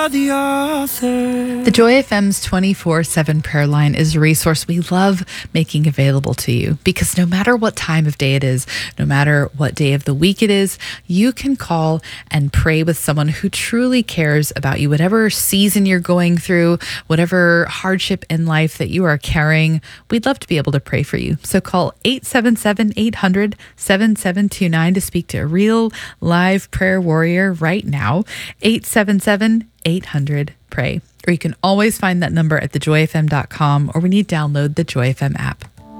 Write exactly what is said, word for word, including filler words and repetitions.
The author. The Joy F M's twenty-four seven prayer line is a resource we love making available to you because no matter what time of day it is, no matter what day of the week it is, you can call and pray with someone who truly cares about you. Whatever season you're going through, whatever hardship in life that you are carrying, we'd love to be able to pray for you. So call eight seven seven, eight hundred, seven seven two nine to speak to a real live prayer warrior right now. eight seven seven, eight hundred, pray. Or you can always find that number at the joy f m dot com or when you download the Joy F M app.